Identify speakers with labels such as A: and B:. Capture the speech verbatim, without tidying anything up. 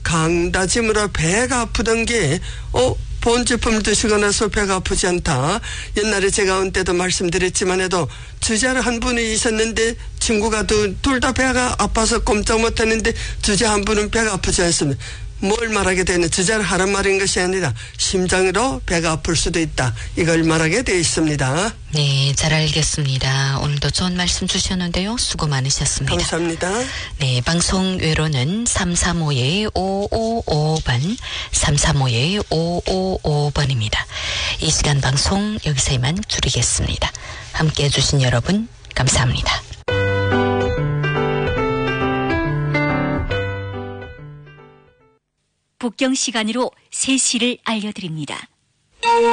A: 강다짐으로 배가 아프던 게 어? 본제품을 드시고 나서 배가 아프지 않다. 옛날에 제가 온 때도 말씀드렸지만 해도 주자를 한 분이 있었는데 친구가 둘 다 배가 아파서 꼼짝 못했는데 주자 한 분은 배가 아프지 않습니다. 뭘 말하게 되는 주자를 하란 말인 것이 아니라 심장으로 배가 아플 수도 있다. 이걸 말하게 되어 있습니다.
B: 네, 잘 알겠습니다. 오늘도 좋은 말씀 주셨는데요. 수고 많으셨습니다.
A: 감사합니다.
B: 네, 방송 외로는 삼삼오 오오오 번, 삼삼오 오오오 번입니다. 이 시간 방송 여기서 이만 줄이겠습니다. 함께 해주신 여러분 감사합니다.
C: 북경 시간으로 세 시를 알려드립니다.